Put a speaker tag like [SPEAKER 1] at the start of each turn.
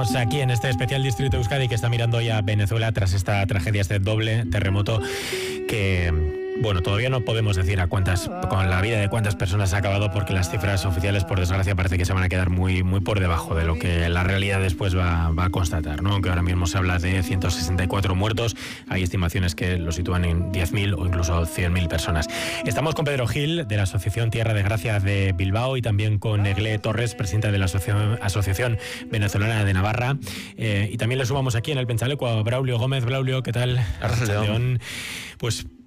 [SPEAKER 1] Estamos aquí en este especial Distrito Euskadi que está mirando hoy a Venezuela tras esta tragedia, este doble terremoto que... Bueno, todavía no podemos decir con la vida de cuántas personas ha acabado, porque las cifras oficiales, por desgracia, parece que se van a quedar muy por debajo de lo que la realidad después va a constatar, ¿no? Aunque ahora mismo se habla de 164 muertos, hay estimaciones que lo sitúan en 10.000 o incluso 100.000 personas. Estamos con Pedro Gil, de la Asociación Tierra de Gracia de Bilbao, y también con Egle Torres, presidenta de la Asociación Venezolana de Navarra. Y también le sumamos aquí en el Penchaleco a Braulio Gómez. Braulio, ¿qué tal?
[SPEAKER 2] Arrasleón.
[SPEAKER 1] Pues